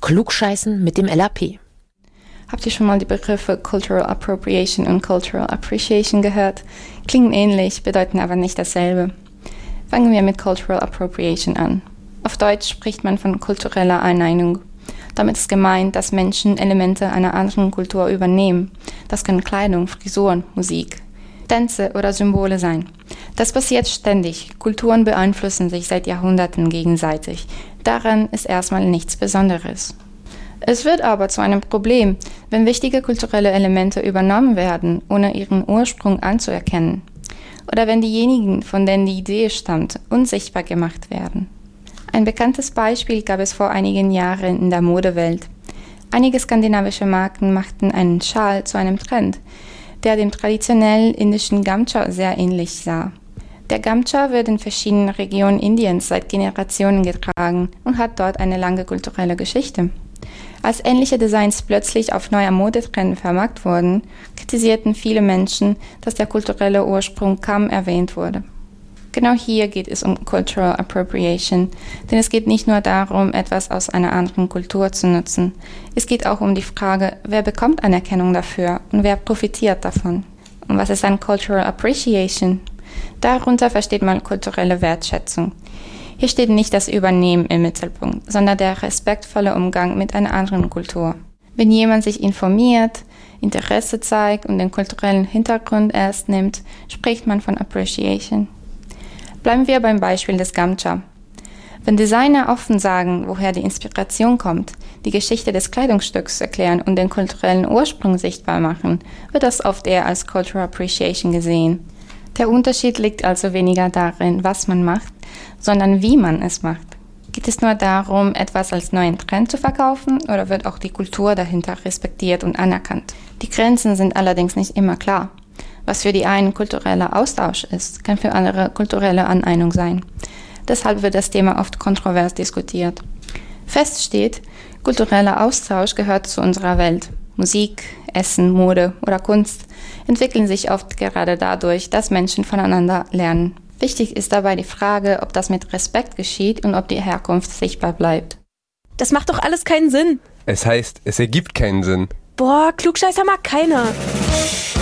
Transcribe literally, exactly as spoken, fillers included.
Klugscheißen mit dem L A P. Habt ihr schon mal die Begriffe Cultural Appropriation und Cultural Appreciation gehört? Klingen ähnlich, bedeuten aber nicht dasselbe. Fangen wir mit Cultural Appropriation an. Auf Deutsch spricht man von kultureller Eineignung. Damit ist gemeint, dass Menschen Elemente einer anderen Kultur übernehmen. Das können Kleidung, Frisuren, Musik, Tänze oder Symbole sein. Das passiert ständig. Kulturen beeinflussen sich seit Jahrhunderten gegenseitig. Daran ist erstmal nichts Besonderes. Es wird aber zu einem Problem, wenn wichtige kulturelle Elemente übernommen werden, ohne ihren Ursprung anzuerkennen. Oder wenn diejenigen, von denen die Idee stammt, unsichtbar gemacht werden. Ein bekanntes Beispiel gab es vor einigen Jahren in der Modewelt. Einige skandinavische Marken machten einen Schal zu einem Trend, der dem traditionellen indischen Gamcha sehr ähnlich sah. Der Gamcha wird in verschiedenen Regionen Indiens seit Generationen getragen und hat dort eine lange kulturelle Geschichte. Als ähnliche Designs plötzlich auf neuer Modetrend vermarktet wurden, kritisierten viele Menschen, dass der kulturelle Ursprung kaum erwähnt wurde. Genau hier geht es um Cultural Appropriation, denn es geht nicht nur darum, etwas aus einer anderen Kultur zu nutzen. Es geht auch um die Frage, wer bekommt Anerkennung dafür und wer profitiert davon. Und was ist dann Cultural Appreciation? Darunter versteht man kulturelle Wertschätzung. Hier steht nicht das Übernehmen im Mittelpunkt, sondern der respektvolle Umgang mit einer anderen Kultur. Wenn jemand sich informiert, Interesse zeigt und den kulturellen Hintergrund erst nimmt, spricht man von Appreciation. Bleiben wir beim Beispiel des Gamcha. Wenn Designer offen sagen, woher die Inspiration kommt, die Geschichte des Kleidungsstücks erklären und den kulturellen Ursprung sichtbar machen, wird das oft eher als Cultural Appreciation gesehen. Der Unterschied liegt also weniger darin, was man macht, sondern wie man es macht. Geht es nur darum, etwas als neuen Trend zu verkaufen, oder wird auch die Kultur dahinter respektiert und anerkannt? Die Grenzen sind allerdings nicht immer klar. Was für die einen kultureller Austausch ist, kann für andere kulturelle Aneignung sein. Deshalb wird das Thema oft kontrovers diskutiert. Fest steht, kultureller Austausch gehört zu unserer Welt. Musik, Essen, Mode oder Kunst entwickeln sich oft gerade dadurch, dass Menschen voneinander lernen. Wichtig ist dabei die Frage, ob das mit Respekt geschieht und ob die Herkunft sichtbar bleibt. Das macht doch alles keinen Sinn. Es heißt, es ergibt keinen Sinn. Boah, Klugscheißer mag keiner.